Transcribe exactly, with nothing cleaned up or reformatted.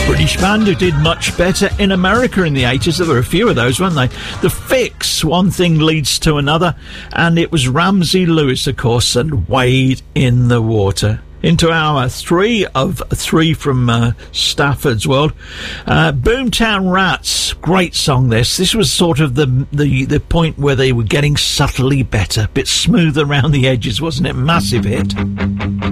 British band who did much better in America in the eighties. There were a few of those, weren't they? The Fix, One Thing Leads to Another, and it was Ramsey Lewis, of course, and Wade in the Water. Into hour three of three from uh, Stafford's World. Uh, Boomtown Rats, great song this. This was sort of the, the, the point where they were getting subtly better, a bit smooth around the edges, wasn't it? Massive hit.